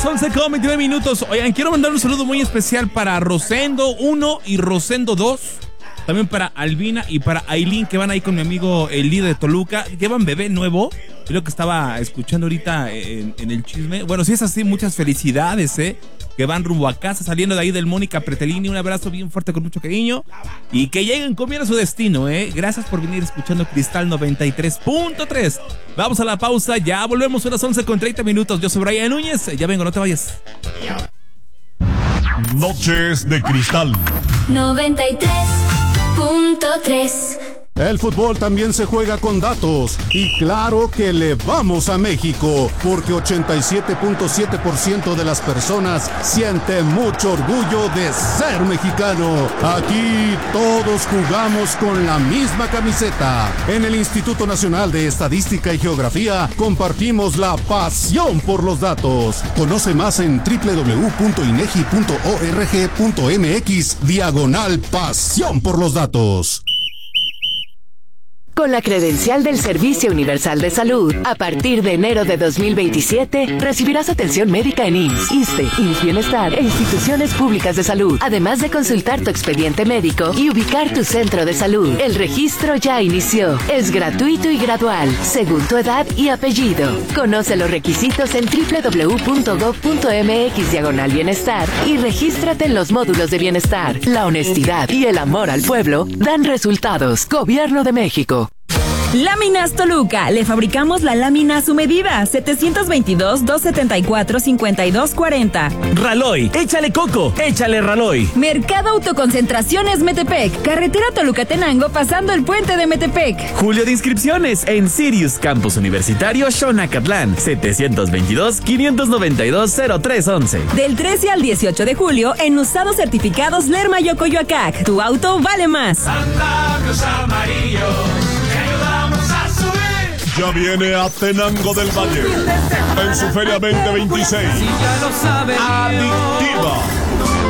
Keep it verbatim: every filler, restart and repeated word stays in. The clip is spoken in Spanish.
las once con veintinueve minutos. Oigan, quiero mandar un saludo muy especial para Rosendo uno y Rosendo dos. También para Albina y para Ailín, que van ahí con mi amigo el líder de Toluca. Llevan bebé nuevo. Es lo que estaba escuchando ahorita en, en el chisme. Bueno, si es así, muchas felicidades, ¿eh? Que van rumbo a casa, saliendo de ahí del Mónica Pretelini. Un abrazo bien fuerte con mucho cariño. Y que lleguen con bien a su destino, ¿eh? Gracias por venir escuchando Cristal noventa y tres punto tres. Vamos a la pausa, ya volvemos a las once con treinta minutos. Yo soy Brian Núñez, ya vengo, no te vayas. Noches de Cristal noventa y tres punto tres. El fútbol también se juega con datos y claro que le vamos a México porque ochenta y siete punto siete por ciento de las personas siente mucho orgullo de ser mexicano. Aquí todos jugamos con la misma camiseta. En el Instituto Nacional de Estadística y Geografía compartimos la pasión por los datos. Conoce más en doble u doble u doble u punto inegi punto org punto mx diagonal pasión por los datos. Con la credencial del Servicio Universal de Salud, a partir de enero de dos mil veintisiete, recibirás atención médica en I M S S, ISSSTE, I M S S Bienestar e instituciones públicas de salud, además de consultar tu expediente médico y ubicar tu centro de salud. El registro ya inició. Es gratuito y gradual, según tu edad y apellido. Conoce los requisitos en doble u doble u doble u punto gob punto mx diagonal bienestar y regístrate en los módulos de bienestar. La honestidad y el amor al pueblo dan resultados. Gobierno de México. Láminas Toluca. Le fabricamos la lámina a su medida. setecientos veintidós, doscientos setenta y cuatro, cincuenta y dos cuarenta. Raloy. Échale coco. Échale Raloy. Mercado Autoconcentraciones Metepec. Carretera Toluca-Tenango pasando el puente de Metepec. Julio de inscripciones en Sirius Campus Universitario Xonacatlán. setecientos veintidós, quinientos noventa y dos, cero tres once. Del trece al dieciocho de julio en usados certificados Lerma y Ocoyoacac. Tu auto vale más. Andamios amarillos. Ya viene a Tenango del Valle en su Feria veinte veintiséis. Adictiva.